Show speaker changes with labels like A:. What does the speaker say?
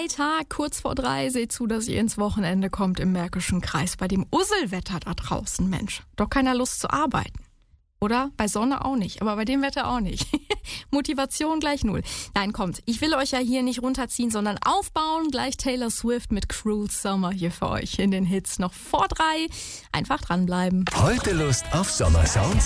A: Freitag, kurz vor 3. Seht zu, dass ihr ins Wochenende kommt im Märkischen Kreis. Bei dem Usselwetter da draußen, Mensch. Doch keiner Lust zu arbeiten. Oder? Bei Sonne auch nicht, aber bei dem Wetter auch nicht. Motivation gleich 0. Nein, kommt. Ich will euch ja hier nicht runterziehen, sondern aufbauen. Gleich Taylor Swift mit Cruel Summer hier für euch in den Hits noch vor 3. Einfach dranbleiben.
B: Heute Lust auf Sommersounds?